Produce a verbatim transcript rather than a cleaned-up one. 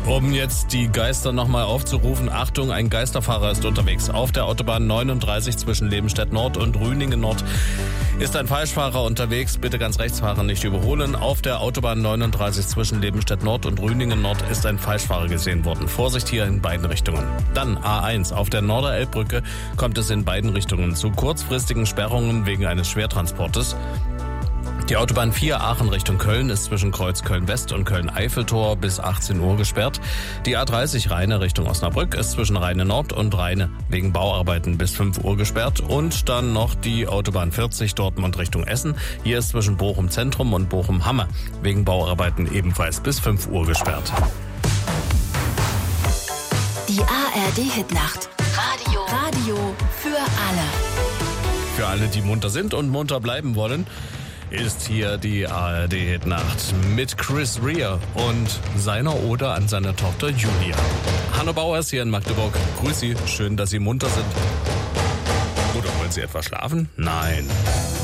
Um jetzt die Geister nochmal aufzurufen, Achtung, ein Geisterfahrer ist unterwegs. Auf der Autobahn neununddreißig zwischen Lebenstedt Nord und Rüningen Nord ist ein Falschfahrer unterwegs. Bitte ganz rechts fahren, nicht überholen. Auf der Autobahn neununddreißig zwischen Lebenstedt Nord und Rüningen Nord ist ein Falschfahrer gesehen worden. Vorsicht hier in beiden Richtungen. Dann A eins. Auf der Norderelbbrücke kommt es in beiden Richtungen zu kurzfristigen Sperrungen wegen eines Schwertransportes. Die Autobahn vier Aachen Richtung Köln ist zwischen Kreuz Köln-West und Köln-Eiffeltor bis achtzehn Uhr gesperrt. Die A dreißig Rheine Richtung Osnabrück ist zwischen Rheine Nord und Rheine wegen Bauarbeiten bis fünf Uhr gesperrt. Und dann noch die Autobahn vierzig Dortmund Richtung Essen. Hier ist zwischen Bochum Zentrum und Bochum Hamme wegen Bauarbeiten ebenfalls bis fünf Uhr gesperrt. Die A R D-Hitnacht. Radio. Radio für alle. Für alle, die munter sind und munter bleiben wollen, ist hier die A R D-Hitnacht mit Chris Rea und seiner Ode an seine Tochter Julia. Hanno Bauer ist hier in Magdeburg. Grüß Sie, schön, dass Sie munter sind. Oder wollen Sie etwa schlafen? Nein.